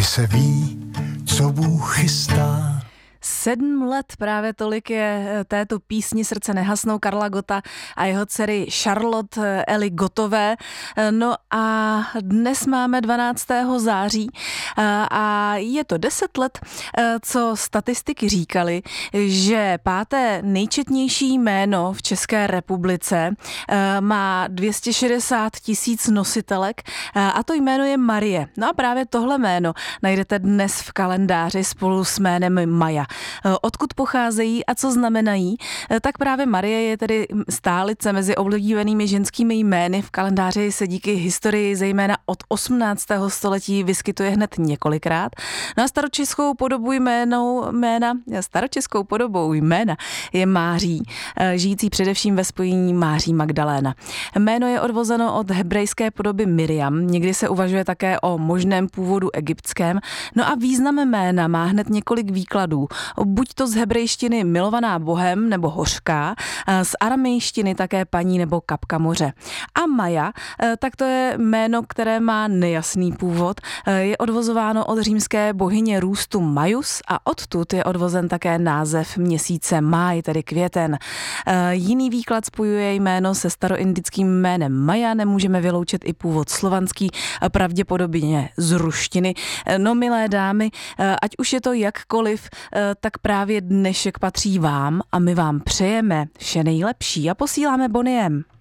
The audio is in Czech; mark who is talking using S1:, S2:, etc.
S1: se ví, co Bůh chystá.
S2: 7 let, právě tolik je této písni Srdce nehasnou Karla Gotta a jeho dcery Charlotte Eli Gottové. No a dnes máme 12. září a je to 10 let, co statistiky říkaly, že 5. nejčetnější jméno v České republice má 260 000 nositelek a to jméno je Marie. No a právě tohle jméno najdete dnes v kalendáři spolu s jménem Maja. Odkud pocházejí a co znamenají, tak právě Marie je tedy stálice mezi oblíbenými ženskými jmény. V kalendáři se díky historii zejména od 18. století vyskytuje hned několikrát. No a staročeskou podobou jména je Máří, žijící především ve spojení Máří Magdaléna. Jméno je odvozeno od hebrejské podoby Miriam, někdy se uvažuje také o možném původu egyptském. No a význam jména má hned několik výkladů. Buď to z hebrejštiny milovaná Bohem nebo hořká, z aramejštiny také paní nebo kapka moře. A Maja, tak to je jméno, které má nejasný původ, je odvozováno od římské bohyně růstu Majus a odtud je odvozen také název měsíce máj, tedy květen. Jiný výklad spojuje jméno se staroindickým jménem Maja, nemůžeme vyloučit i původ slovanský, pravděpodobně z ruštiny. No milé dámy, ať už je to jakkoliv, tak právě dnešek patří vám a my vám přejeme vše nejlepší a posíláme boniem.